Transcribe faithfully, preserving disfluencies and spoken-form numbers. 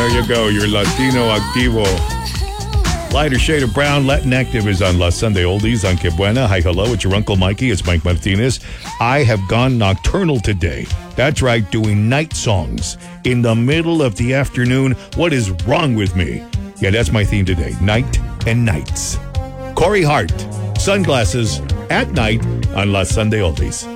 There you go, your Latino Activo. Lighter shade of brown, Latin Active is on La Sunday Oldies on Que Buena. Hi, hello, it's your Uncle Mikey. It's Mike Martinez. I have gone nocturnal today. That's right, doing night songs in the middle of the afternoon. What is wrong with me? Yeah, that's my theme today, night and nights. Corey Hart, Sunglasses, at night on La Sunday Oldies.